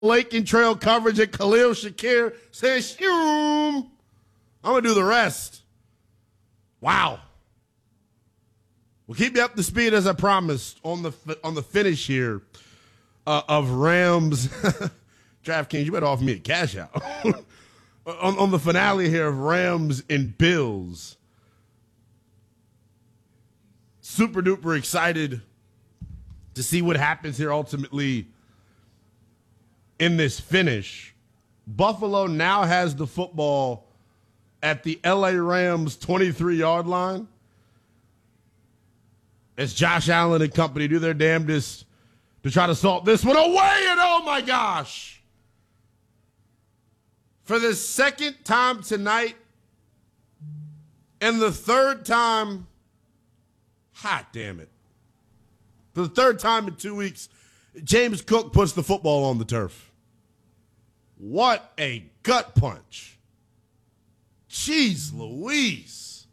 Lake and trail coverage at Khalil Shakir says, shoom. I'm going to do the rest. Wow. We'll keep you up to speed as I promised on the finish here of Rams. DraftKings, you better offer me a cash out. on the finale here of Rams and Bills. Super duper excited to see what happens here ultimately in this finish. Buffalo now has the football at the LA Rams 23-yard line as Josh Allen and company do their damnedest to try to salt this one away. And oh my gosh, for the second time tonight and the third time, hot damn it, for the third time in 2 weeks, James Cook puts the football on the turf. What a gut punch. Jeez Louise.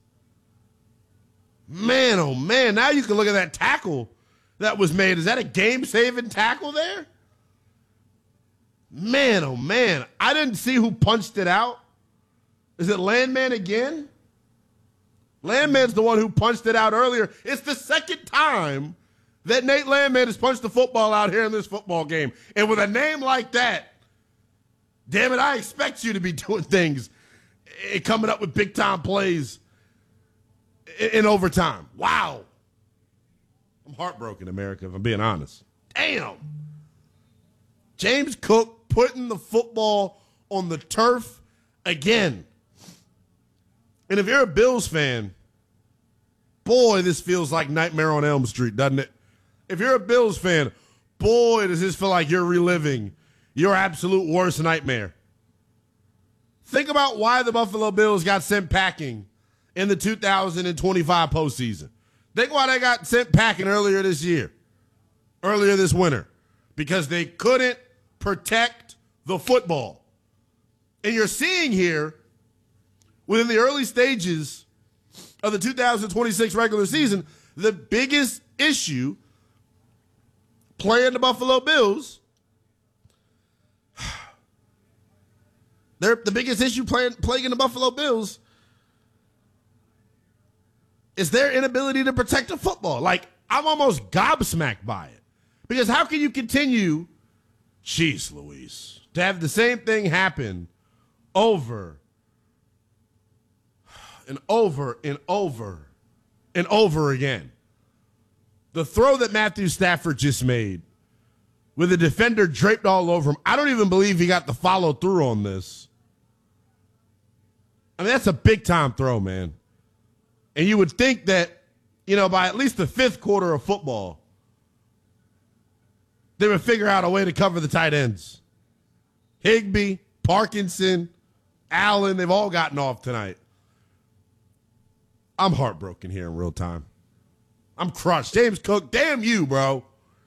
Man, oh man. Now you can look at that tackle that was made. Is that a game-saving tackle there? Man, oh man. I didn't see who punched it out. Is it Landman again? Landman's the one who punched it out earlier. It's the second time that Nate Landman has punched the football out here in this football game. And with a name like that, damn it, I expect you to be doing things and coming up with big-time plays in overtime. Wow. I'm heartbroken, America, if I'm being honest. Damn. James Cook putting the football on the turf again. And if you're a Bills fan, boy, this feels like Nightmare on Elm Street, doesn't it? If you're a Bills fan, boy, does this feel like you're reliving your absolute worst nightmare. Think about why the Buffalo Bills got sent packing in the 2025 postseason. Think why they got sent packing earlier this winter. Because they couldn't protect the football. And you're seeing here, within the early stages of the 2026 regular season, the biggest issue playing the Buffalo Bills, the biggest issue plaguing the Buffalo Bills is their inability to protect the football. Like, I'm almost gobsmacked by it. Because how can you continue, jeez Louise, to have the same thing happen over and over and over and over again? The throw that Matthew Stafford just made with the defender draped all over him, I don't even believe he got the follow through on this. I mean, that's a big-time throw, man. And you would think that, by at least the fifth quarter of football, they would figure out a way to cover the tight ends. Higbee, Parkinson, Allen, they've all gotten off tonight. I'm heartbroken here in real time. I'm crushed. James Cook, damn you, bro.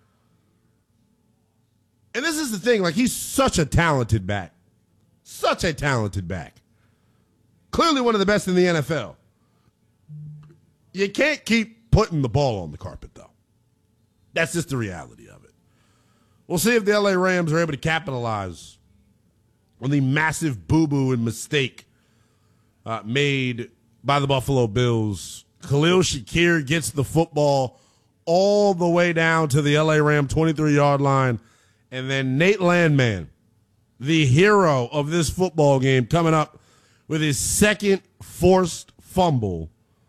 And this is the thing, like, he's such a talented back. Such a talented back. Clearly one of the best in the NFL. You can't keep putting the ball on the carpet, though. That's just the reality of it. We'll see if the LA Rams are able to capitalize on the massive boo-boo and mistake made by the Buffalo Bills. Khalil Shakir gets the football all the way down to the LA Ram 23-yard line. And then Nate Landman, the hero of this football game, coming up with his second forced fumble,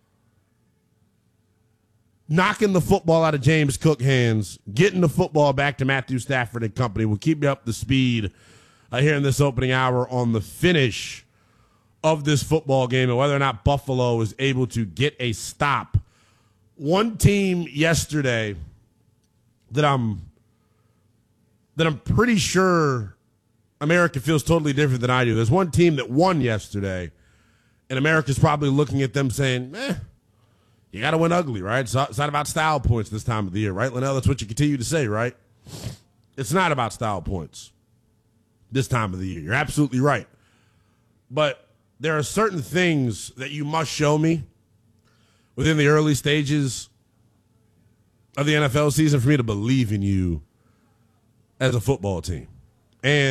knocking the football out of James Cook's hands, getting the football back to Matthew Stafford and company. We'll keep you up to speed here in this opening hour on the finish of this football game and whether or not Buffalo is able to get a stop. One team yesterday that I'm pretty sure America feels totally different than I do. There's one team that won yesterday, and America's probably looking at them saying, you got to win ugly, right? It's not about style points this time of the year, right, Linnell? That's what you continue to say, right? It's not about style points this time of the year. You're absolutely right. But there are certain things that you must show me within the early stages of the NFL season for me to believe in you as a football team. And